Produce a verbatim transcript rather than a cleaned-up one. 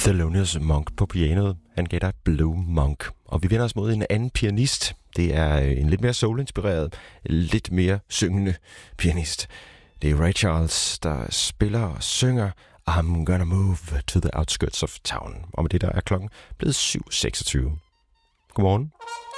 Thelonious Monk på pianoet. Han gav dig Blue Monk. Og vi vender os mod en anden pianist. Det er en lidt mere soul-inspireret, lidt mere syngende pianist. Det er Ray Charles, der spiller og synger I'm Gonna Move to the Outskirts of Town. Og med det der er klokken blevet syv seksogtyve. Godmorgen.